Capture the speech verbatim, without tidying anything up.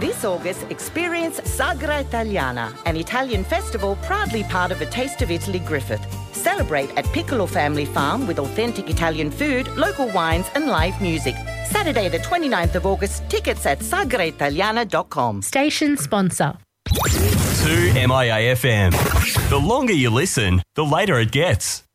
This August, experience Sagra Italiana, an Italian festival proudly part of A Taste of Italy Griffith. Celebrate at Piccolo Family Farm with authentic Italian food, local wines and live music. Saturday the twenty-ninth of August, tickets at sagra italiana dot com. Station sponsor. two M I A F M. The longer you listen, the later it gets.